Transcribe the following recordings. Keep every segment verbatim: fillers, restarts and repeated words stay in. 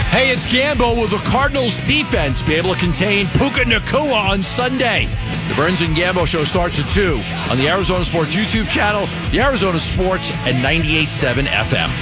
Hey, it's Gambo. Will the Cardinals defense be able to contain Puka Nacua on Sunday? The Burns and Gambo show starts at two on the Arizona Sports YouTube channel, the Arizona Sports, and ninety-eight point seven F M.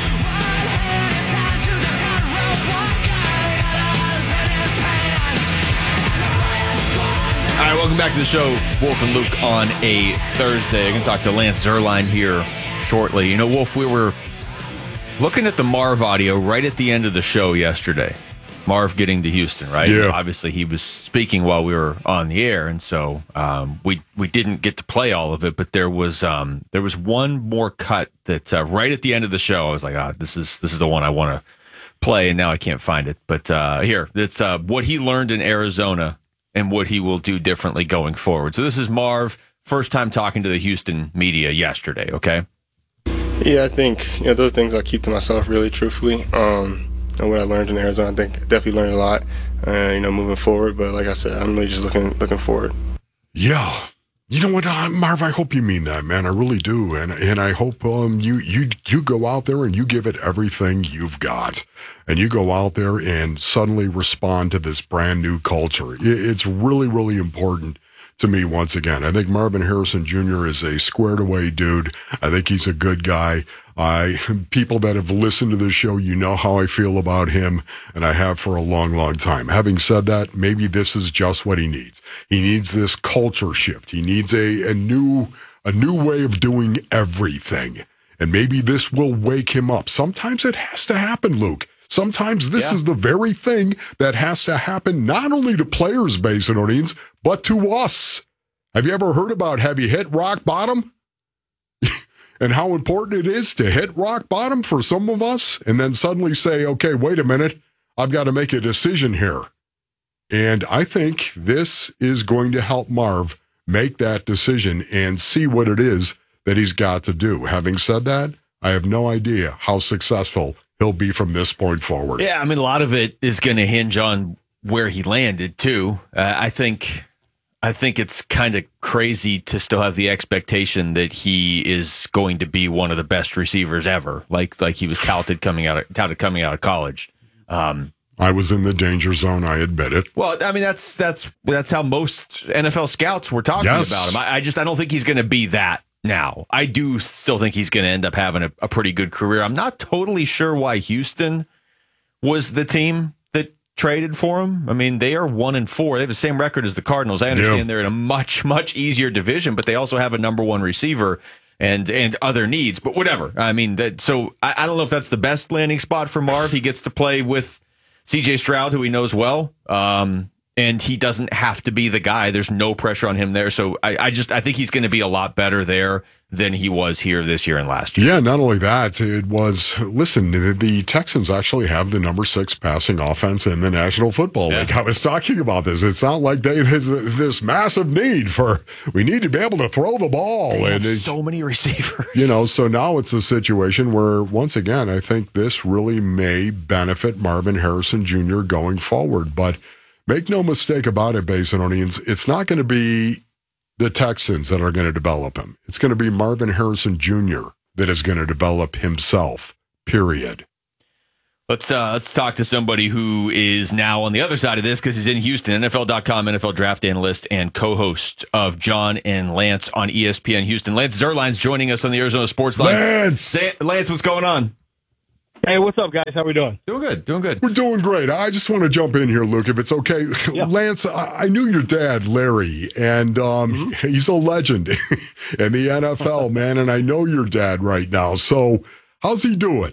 All right, welcome back to the show. Wolf and Luke on a Thursday. I'm going to talk to Lance Zierlein here shortly. You know, Wolf, we were looking at the Marv audio right at the end of the show yesterday. Marv getting to Houston, right? Yeah. Obviously, he was speaking while we were on the air, and so um, we we didn't get to play all of it. But there was um, there was one more cut that uh, right at the end of the show, I was like, ah, this is this is the one I want to play, and now I can't find it. But uh, here, it's uh, what he learned in Arizona and what he will do differently going forward. So this is Marv, first time talking to the Houston media yesterday. Okay. Yeah, I think you know those things I keep to myself, really, truthfully. Um, and what I learned in Arizona, I think I definitely learned a lot. Uh, you know, moving forward. But like I said, I'm really just looking looking forward. Yeah, you know what, uh, Marv? I hope you mean that, man. I really do, and and I hope um, you you you go out there and you give it everything you've got, and you go out there and suddenly respond to this brand new culture. It, it's really really important to me, once again. I think Marvin Harrison Junior is a squared away dude. I think he's a good guy. I people that have listened to this show, you know how I feel about him, and I have for a long, long time. Having said that, maybe this is just what he needs. He needs this culture shift. He needs a, a new a new way of doing everything. And maybe this will wake him up. Sometimes it has to happen, Luke. Sometimes this yeah. is the very thing that has to happen not only to players, Basinonians, but to us. Have you ever heard about have you hit rock bottom? And how important it is to hit rock bottom for some of us and then suddenly say, okay, wait a minute, I've got to make a decision here. And I think this is going to help Marv make that decision and see what it is that he's got to do. Having said that, I have no idea how successful he'll be from this point forward. Yeah, I mean, a lot of it is going to hinge on where he landed, too. Uh, I think I think it's kind of crazy to still have the expectation that he is going to be one of the best receivers ever, like like he was touted coming out of, touted coming out of college. Um, I was in the danger zone, I admit it. well, I mean, that's that's that's how most N F L scouts were talking Yes. about him. I, I just I don't think he's going to be that now. I do still think he's going to end up having a, a pretty good career. I'm not totally sure why Houston was the team that traded for him. I mean, they are one and four. They have the same record as the Cardinals. I understand Yeah. they're in a much, much easier division, but they also have a number one receiver and and other needs. But whatever. I mean, that, so I, I don't know if that's the best landing spot for Marv. He gets to play with C J Stroud, who he knows well. Um, and he doesn't have to be the guy. There's no pressure on him there. So I, I just I think he's going to be a lot better there than he was here this year and last year. Yeah, not only that, it was, listen, the, the Texans actually have the number six passing offense in the National Football League. Yeah. I was talking about this. It's not like they have this massive need for, we need to be able to throw the ball. They have and it- so many receivers. You know, so now it's a situation where, once again, I think this really may benefit Marvin Harrison Junior going forward. But make no mistake about it, Basinonians, it's not going to be the Texans that are going to develop him. It's going to be Marvin Harrison Junior that is going to develop himself, period. Let's uh, let's talk to somebody who is now on the other side of this because he's in Houston, N F L dot com, N F L draft analyst and co-host of John and Lance on E S P N Houston. Lance Zierlein's joining us on the Arizona Sports Line. Lance! Lance, what's going on? Hey, what's up, guys? How we doing? Doing good, doing good. We're doing great. I just want to jump in here, Luke, if it's okay. Yeah. Lance, I, I knew your dad, Larry, and um, Mm-hmm. he's a legend in the N F L, man, and I know your dad right now. So how's he doing?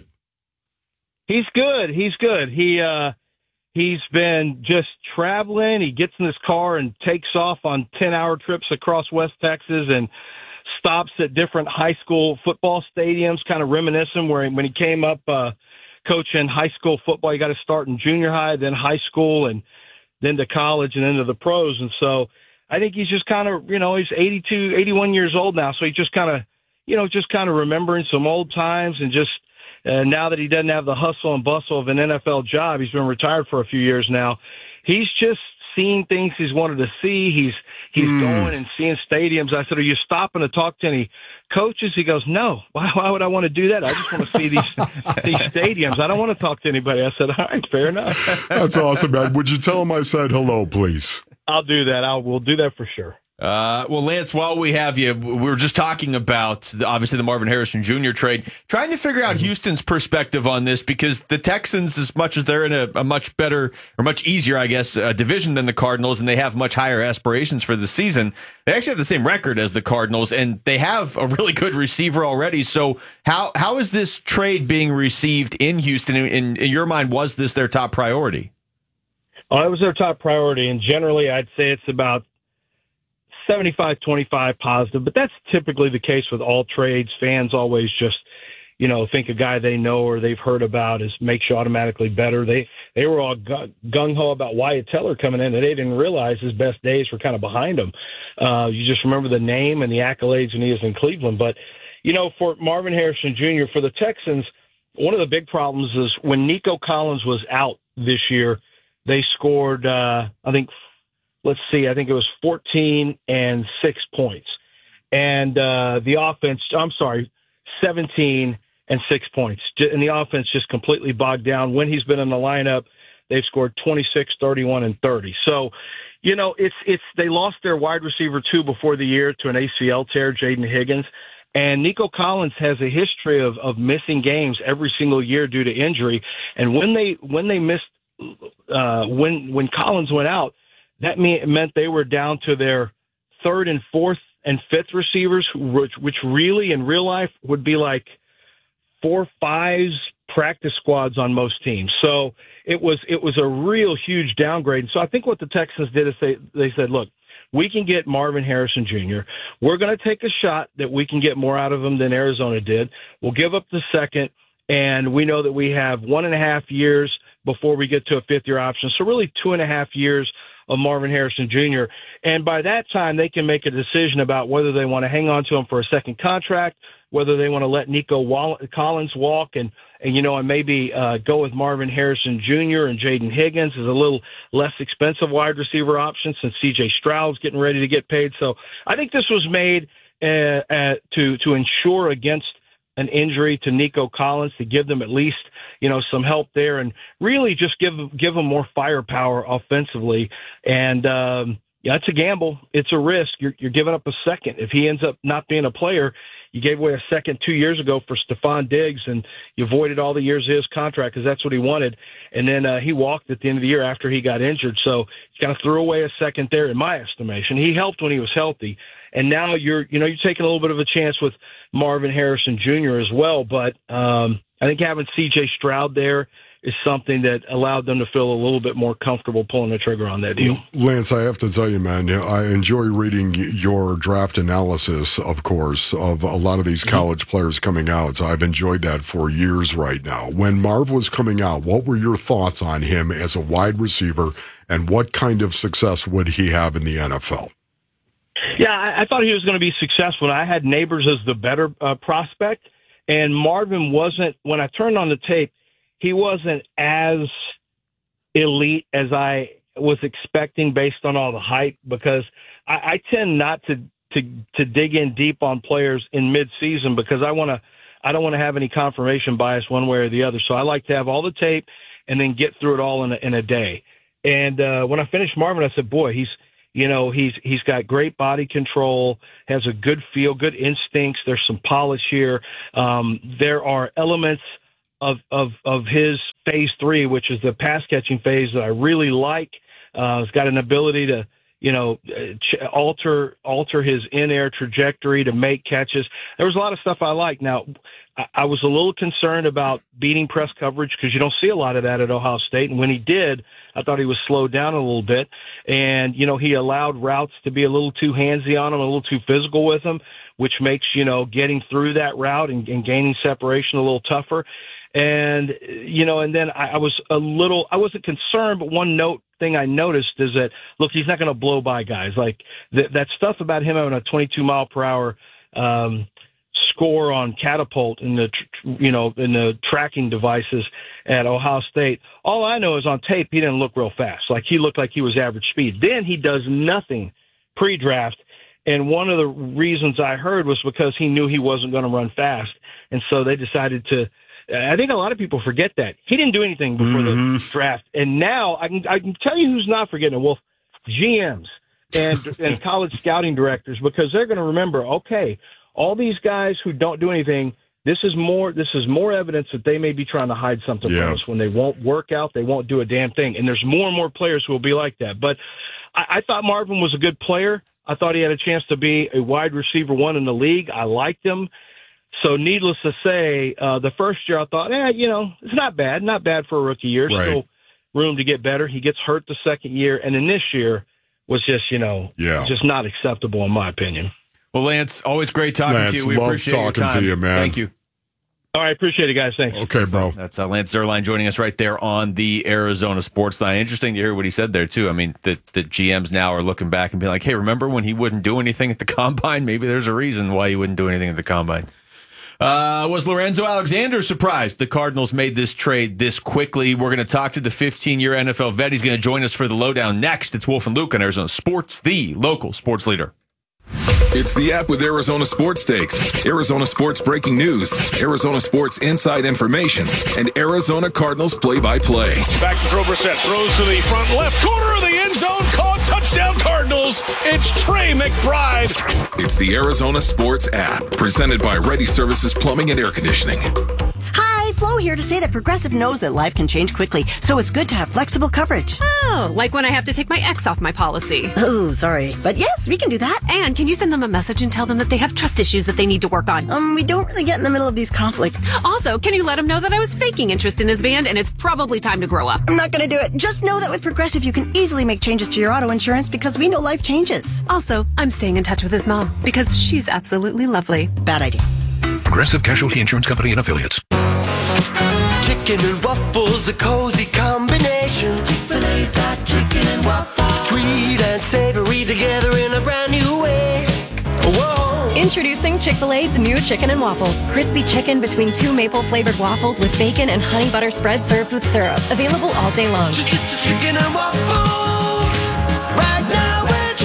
He's good. He's good. He uh, he's been just traveling. He gets in his car and takes off on ten-hour trips across West Texas and stops at different high school football stadiums, kind of reminiscing where he, when he came up uh, coaching high school football, you got to start in junior high, then high school, and then to college and into the pros. And so I think he's just kind of, you know, he's eighty-two, eighty-one years old now. So he just kind of, you know, just kind of remembering some old times and just uh, now that he doesn't have the hustle and bustle of an N F L job, he's been retired for a few years now. He's just seeing things he's wanted to see. He's he's mm. going and seeing stadiums. I said, are you stopping to talk to any coaches? He goes, no. Why, why would I want to do that? I just want to see these these stadiums. I don't want to talk to anybody. I said, all right, fair enough. That's awesome, man. Would you tell him I said hello, please? I'll do that. I will do that for sure. Uh, well, Lance, while we have you, we were just talking about the, obviously the Marvin Harrison Junior trade, trying to figure out Houston's perspective on this, because the Texans, as much as they're in a, a much better or much easier, I guess, uh, division than the Cardinals, and they have much higher aspirations for the season, they actually have the same record as the Cardinals, and they have a really good receiver already. So how how is this trade being received in Houston? In, in your mind, was this their top priority? Oh, it was their top priority, and generally I'd say it's about seventy-five twenty-five positive, but that's typically the case with all trades. Fans always just, you know, think a guy they know or they've heard about is makes you automatically better. They they were all gung-ho about Wyatt Teller coming in, and they didn't realize his best days were kind of behind him. Uh, you just remember the name and the accolades when he was in Cleveland. But, you know, for Marvin Harrison Junior, for the Texans, one of the big problems is when Nico Collins was out this year, they scored, uh, I think, let's see, I think it was fourteen and six points. And uh, the offense, I'm sorry, seventeen and six points. And the offense just completely bogged down. When he's been in the lineup, they've scored twenty-six, thirty-one, and thirty. So, you know, it's it's they lost their wide receiver two before the year to an A C L tear, Jaden Higgins. And Nico Collins has a history of, of missing games every single year due to injury. And when they when they missed, uh, when when Collins went out, that meant they were down to their third and fourth and fifth receivers, which, which really in real life would be like four fives practice squads on most teams. So it was it was a real huge downgrade. So I think what the Texans did is they, they said, look, we can get Marvin Harrison Junior We're going to take a shot that we can get more out of him than Arizona did. We'll give up the second, and we know that we have one and a half years before we get to a fifth-year option. So really two and a half years of Marvin Harrison Junior And by that time, they can make a decision about whether they want to hang on to him for a second contract, whether they want to let Nico Wall- Collins walk and, and, you know, and maybe uh, go with Marvin Harrison Junior and Jaden Higgins as a little less expensive wide receiver option since C J Stroud's getting ready to get paid. So I think this was made uh, uh, to, to ensure against an injury to Nico Collins, to give them at least, you know, some help there and really just give give them more firepower offensively. And um, yeah, it's a gamble. It's a risk. You're, you're giving up a second. If he ends up not being a player, you gave away a second two years ago for Stephon Diggs, and you avoided all the years of his contract because that's what he wanted. And then uh, he walked at the end of the year after he got injured. So he kind of threw away a second there, in my estimation. He helped when he was healthy. And now you're, you know, you're taking a little bit of a chance with Marvin Harrison Junior as well. But um, I think having C J Stroud there is something that allowed them to feel a little bit more comfortable pulling the trigger on that deal. Lance, I have to tell you, man, I enjoy reading your draft analysis, of course, of a lot of these college players coming out. So I've enjoyed that for years right now. When Marv was coming out, what were your thoughts on him as a wide receiver, and what kind of success would he have in the N F L? Yeah, I, I thought he was going to be successful. I had Neighbors as the better uh, prospect, and Marvin wasn't, when I turned on the tape, he wasn't as elite as I was expecting based on all the hype, because I, I tend not to, to to dig in deep on players in mid-season because I want to I don't want to have any confirmation bias one way or the other. So I like to have all the tape and then get through it all in a, in a day. And uh, when I finished Marvin, I said, boy, he's you know he's he's got great body control, has a good feel, good instincts. There's some polish here. Um, there are elements of, of, of his phase three, which is the pass catching phase, that I really like. Uh, he's got an ability to, you know, ch- alter, alter his in-air trajectory to make catches. There was a lot of stuff I like. Now, I, I was a little concerned about beating press coverage because you don't see a lot of that at Ohio State. And when he did, I thought he was slowed down a little bit. And, you know, he allowed routes to be a little too handsy on him, a little too physical with him, which makes, you know, getting through that route and, and gaining separation a little tougher. And, you know, and then I, I was a little, I wasn't concerned, but one note thing I noticed is that, look, he's not going to blow by guys. Like th- that stuff about him having a twenty-two mile per hour um, score on Catapult in the, tr- you know, in the tracking devices at Ohio State. All I know is on tape, he didn't look real fast. Like he looked like he was average speed. Then he does nothing pre-draft. And one of the reasons I heard was because he knew he wasn't going to run fast. And so they decided to, I think a lot of people forget that. He didn't do anything before mm-hmm. the draft. And now I can, I can tell you who's not forgetting it, Wolf. G Ms and, and college scouting directors, because they're going to remember, okay, all these guys who don't do anything, this is more this is more evidence that they may be trying to hide something yeah. from us. When they won't work out, they won't do a damn thing. And there's more and more players who will be like that. But I, I thought Marvin was a good player. I thought he had a chance to be a wide receiver one in the league. I liked him. So needless to say, uh, the first year I thought, eh, you know, it's not bad. Not bad for a rookie year. Right. Still room to get better. He gets hurt the second year. And then this year was just, you know, yeah. just not acceptable in my opinion. Well, Lance, always great talking Lance, to you. We love appreciate talking your time. to you, man. Thank you. All right, appreciate it, guys. Thanks. Okay, bro. That's uh, Lance Zierlein joining us right there on the Arizona Sports Line. Interesting to hear what he said there, too. I mean, the, the G Ms now are looking back and being like, hey, remember when he wouldn't do anything at the Combine? Maybe there's a reason why he wouldn't do anything at the Combine. Uh, was Lorenzo Alexander surprised the Cardinals made this trade this quickly? We're going to talk to the fifteen-year N F L vet. He's going to join us for the lowdown next. It's Wolf and Luke on Arizona Sports, the local sports leader. It's the app with Arizona Sports Takes, Arizona Sports breaking news, Arizona Sports inside information, and Arizona Cardinals play-by-play. Back to throw Brissett, throws to the front left corner of the end zone, caught, touchdown Cardinals. It's Trey McBride. It's the Arizona Sports app, presented by Ready Services Plumbing and Air Conditioning. Hi, Flo here to say that Progressive knows that life can change quickly, so it's good to have flexible coverage. Oh, like when I have to take my ex off my policy. Oh, sorry. But yes, we can do that. And can you send them a message and tell them that they have trust issues that they need to work on? Um, we don't really get in the middle of these conflicts. Also, can you let him know that I was faking interest in his band and it's probably time to grow up? I'm not going to do it. Just know that with Progressive, you can easily make changes to your auto insurance because we know life changes. Also, I'm staying in touch with his mom because she's absolutely lovely. Bad idea. Progressive Casualty Insurance Company and Affiliates. Chicken and waffles, a cozy combination. Chick-fil-A's got chicken and waffles. Sweet and savory together in a brand new way. Whoa. Introducing Chick-fil-A's new chicken and waffles. Crispy chicken between two maple-flavored waffles with bacon and honey butter spread served with syrup. Available all day long. Chicken and waffles. Right now at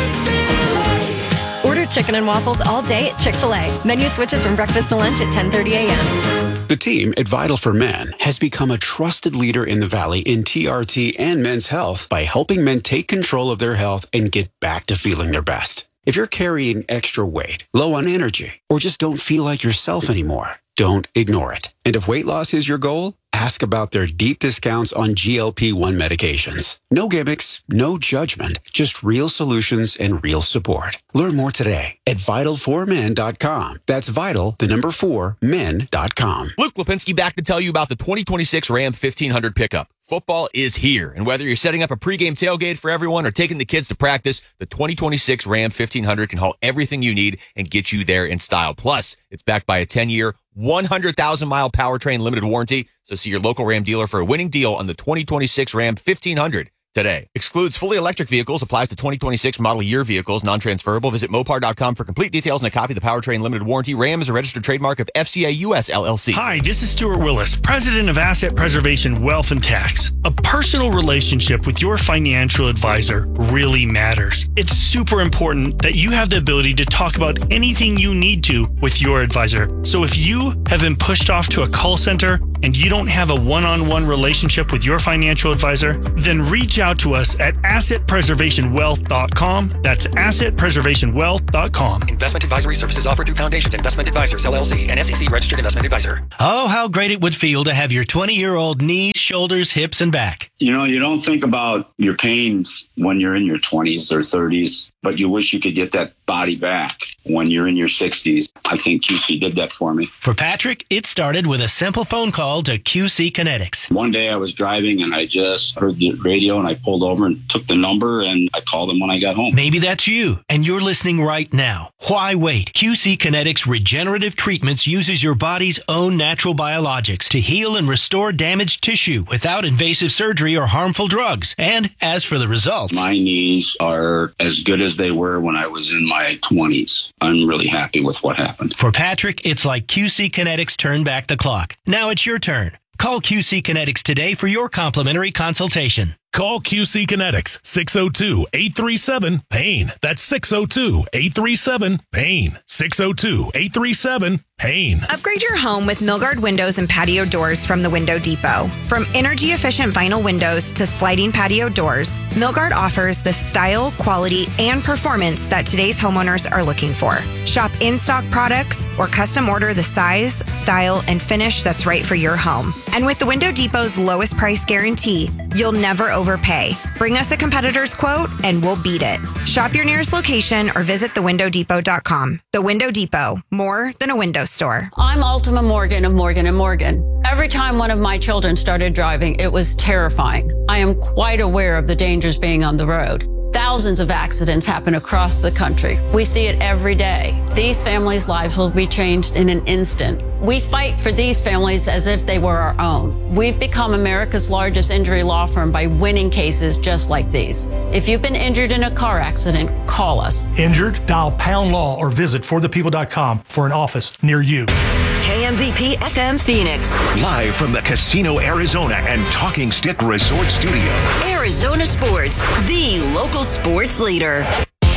Chick-fil-A. Order chicken and waffles all day at Chick-fil-A. Menu switches from breakfast to lunch at ten thirty a.m. The team at Vital for Men has become a trusted leader in the Valley in T R T and men's health by helping men take control of their health and get back to feeling their best. If you're carrying extra weight, low on energy, or just don't feel like yourself anymore, don't ignore it. And if weight loss is your goal, ask about their deep discounts on G L P one medications. No gimmicks, no judgment, just real solutions and real support. Learn more today at vital for men dot com. That's vital, the number four, men dot com. Luke Lipinski back to tell you about the twenty twenty-six Ram fifteen hundred pickup. Football is here, and whether you're setting up a pregame tailgate for everyone or taking the kids to practice, the twenty twenty-six Ram fifteen hundred can haul everything you need and get you there in style. Plus, it's backed by a ten-year, one hundred thousand mile powertrain limited warranty, so see your local Ram dealer for a winning deal on the twenty twenty-six Ram fifteen hundred today. Excludes fully electric vehicles, applies to twenty twenty-six model year vehicles, non-transferable. Visit Mopar dot com for complete details and a copy of the powertrain limited warranty. Ram is a registered trademark of F C A U S L L C. Hi, this is Stuart Willis, president of Asset Preservation Wealth and Tax. A personal relationship with your financial advisor really matters. It's super important that you have the ability to talk about anything you need to with your advisor. So if you have been pushed off to a call center and you don't have a one-on-one relationship with your financial advisor, then reach out to us at asset preservation wealth dot com. That's asset preservation wealth dot com. Investment advisory services offered through Foundations Investment Advisors, L L C, an S E C registered investment advisor. Oh, how great it would feel to have your twenty-year-old knees, shoulders, hips, and back. You know, you don't think about your pains when you're in your twenties or thirties, but you wish you could get that body back when you're in your sixties. I think Q C did that for me. For Patrick, it started with a simple phone call to Q C Kinetics. One day I was driving and I just heard the radio and I pulled over and took the number and I called them when I got home. Maybe that's you and you're listening right now. Why wait? Q C Kinetics Regenerative Treatments uses your body's own natural biologics to heal and restore damaged tissue without invasive surgery or harmful drugs. And as for the results, my knees are as good as they were when I was in my twenties. I'm really happy with what happened. For Patrick, it's like Q C Kinetics turned back the clock. Now it's your turn. Call Q C Kinetics today for your complimentary consultation. Call Q C Kinetics, six oh two, eight three seven, PAIN. That's six oh two, eight three seven, PAIN. six oh two, eight three seven, PAIN. Upgrade your home with Milgard windows and patio doors from the Window Depot. From energy-efficient vinyl windows to sliding patio doors, Milgard offers the style, quality, and performance that today's homeowners are looking for. Shop in-stock products or custom order the size, style, and finish that's right for your home. And with the Window Depot's lowest price guarantee, you'll never overpay. Bring us a competitor's quote and we'll beat it. Shop your nearest location or visit the window depot dot com. The Window Depot, more than a window store. I'm Ultima Morgan of Morgan and Morgan. Every time one of my children started driving, it was terrifying. I am quite aware of the dangers being on the road. Thousands of accidents happen across the country. We see it every day. These families' lives will be changed in an instant. We fight for these families as if they were our own. We've become America's largest injury law firm by winning cases just like these. If you've been injured in a car accident, call us. Injured? Dial pound law or visit for the people dot com for an office near you. K M V P F M Phoenix. Live from the Casino Arizona and Talking Stick Resort Studio. Arizona Sports, the local sports leader.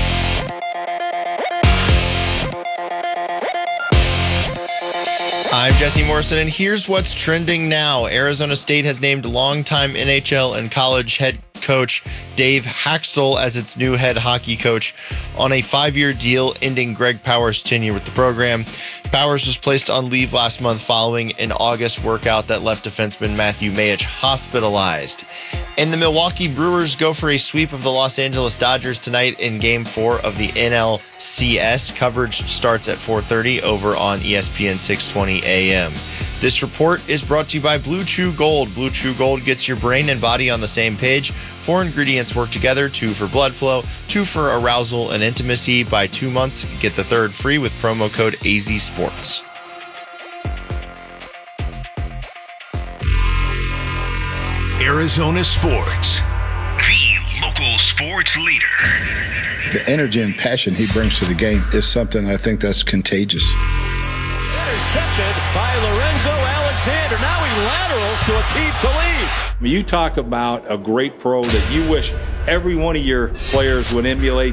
I'm Jesse Morrison, and here's what's trending now. Arizona State has named longtime N H L and college head coach Dave Haxtell as its new head hockey coach on a five-year deal ending Greg Powers' tenure with the program. Powers was placed on leave last month following an August workout that left defenseman Matthew Mayich hospitalized. And the Milwaukee Brewers go for a sweep of the Los Angeles Dodgers tonight in Game four of the N L C S. Coverage starts at four thirty over on E S P N six twenty A M. This report is brought to you by Blue Chew Gold. Blue Chew Gold gets your brain and body on the same page. Four ingredients work together, two for blood flow, two for arousal and intimacy. Buy two months, get the third free with promo code A Z Sports. Arizona Sports, the local sports leader. The energy and passion he brings to the game is something I think that's contagious. Intercepted by Lorenzo Alexander. Now he laterals to Aqib Talib. When you talk about a great pro that you wish every one of your players would emulate.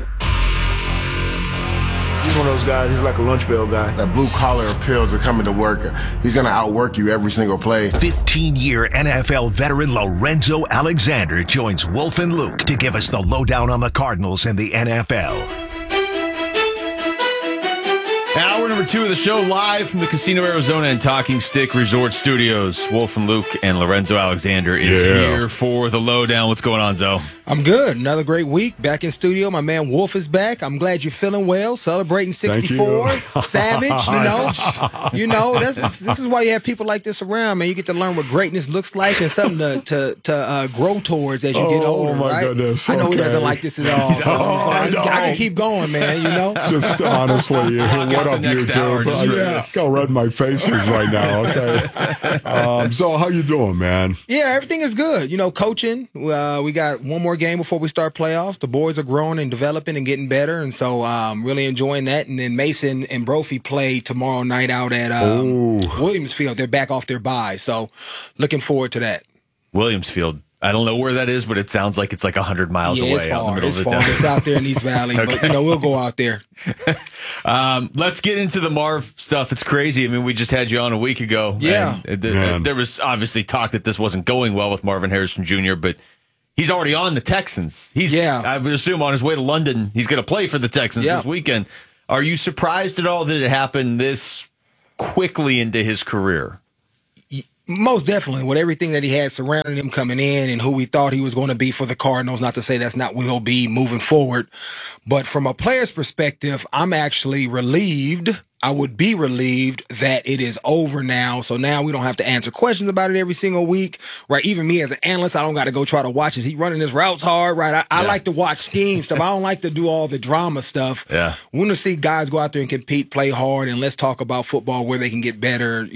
He's one of those guys, he's like a lunch bell guy. That blue collar appeal to coming to work. He's going to outwork you every single play. fifteen-year N F L veteran Lorenzo Alexander joins Wolf and Luke to give us the lowdown on the Cardinals and the N F L. Hour number two of the show, live from the Casino Arizona and Talking Stick Resort Studios. Wolf and Luke and Lorenzo Alexander is Yeah. here for the lowdown. What's going on, Zoe? I'm good. Another great week. Back in studio. My man Wolf is back. I'm glad you're feeling well. Celebrating sixty-four. Savage, you know. You know, this is this is why you have people like this around, man. You get to learn what greatness looks like and something to to, to uh, grow towards as you Oh, get older, my right? goodness. I know he Okay. doesn't like this at all. So No, it's fine. no. I can keep going, man, you know? Just honestly, what up, YouTube? Yeah. Go red my faces right now, okay? Um, so how you doing, man? Yeah, everything is good. You know, coaching. Uh, we got one more game before we start playoffs. The boys are growing and developing and getting better, and so um, really enjoying that. And then Mason and Brophy play tomorrow night out at um, Williamsfield. They're back off their bye, so looking forward to that. Williamsfield. I don't know where that is, but it sounds like it's like one hundred miles yeah, away. it's out in the far. middle It's of the far. desert. It's out there in East Valley, but Okay. you know we'll go out there. Um, let's get into the Marv stuff. It's crazy. I mean, we just had you on a week ago. Yeah. and th- Man. there was obviously talk that this wasn't going well with Marvin Harrison Junior, but he's already on the Texans. He's, Yeah. I would assume, on his way to London. He's going to play for the Texans Yeah. this weekend. Are you surprised at all that it happened this quickly into his career? Most definitely, with everything that he had surrounding him coming in and who we thought he was going to be for the Cardinals. Not to say that's not what he'll be moving forward, but from a player's perspective, I'm actually relieved. I would be relieved that it is over now. So now we don't have to answer questions about it every single week, right? Even me as an analyst, I don't got to go try to watch, is he running his routes hard, right? I, I Yeah. like to watch scheme stuff. I don't like to do all the drama stuff. Yeah. We want to see guys go out there and compete, play hard, and let's talk about football, where they can get better.